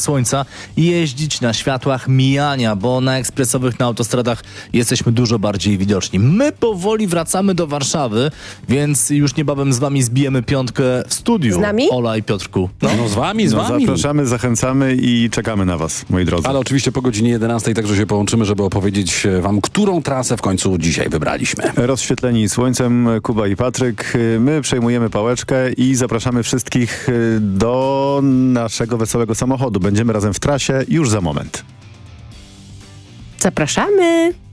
słońca i jeździć na światłach mijania, bo na ekspresowych, na autostradach jesteśmy dużo bardziej widoczni. My powoli wracamy do Warszawy, więc już niebawem z wami zbijemy piątkę w studiu. Z nami? Ola i Piotrku. No z wami. Zapraszamy, zachęcamy i czekamy na was, moi drodzy. Ale oczywiście po godzinie 11 także się połączymy, żeby opowiedzieć wam, którą trasę w końcu dzisiaj wybraliśmy. Rozświetleni słońcem, Kuba i Patryk. My przejmujemy pałeczkę i zapraszamy wszystkich do naszego wesołego samochodu. Będziemy razem w trasie już za moment. Zapraszamy!